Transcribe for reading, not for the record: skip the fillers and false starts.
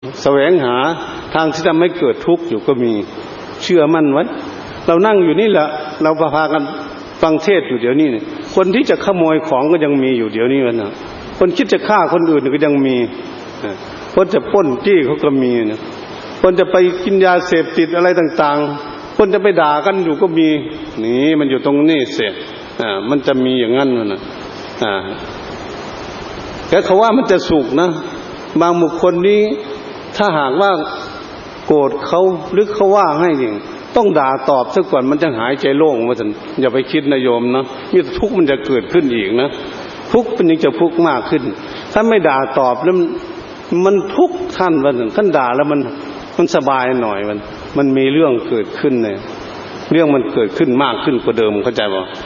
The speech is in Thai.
แสวงหาทางที่ทำให้เกิดทุกข์อยู่ก็มีเชื่อมั่นไว้เรานั่งอยู่นี่แหละเราพากันฟังเทศอยู่เดี๋ยวนี้เนี่ยคนที่จะขโมยของก็ยังมีอยู่เดี๋ยวนี้นะคนคิดจะฆ่าคนอื่นก็ยังมีคนจะปล้นจี้เขาก็มีนะคนจะไปกินยาเสพติดอะไรต่างๆคนจะไปด่ากันอยู่ก็มีนี่มันอยู่ตรงนี้เสียมันจะมีอย่างนั้นนะแต่เขาว่ามันจะสุขนะบางบุคคลนี้ถ้าหากว่าโกรธเขาหรือเขาว่าให้จริงต้องด่าตอบซะก่อนมันจะหายใจโล่งว่าท่านอย่าไปคิดนะโยมนะมีทุกข์มันจะเกิดขึ้นอีกนะทุกข์มันยังจะทุกข์มากขึ้นถ้าไม่ด่าตอบแล้วมันทุกข์ท่านว่าท่านด่าแล้วมันสบายหน่อยมันมีเรื่องเกิดขึ้นเนี่ยเรื่องมันเกิดขึ้นมากขึ้นกว่าเดิมเข้าใจป่ะ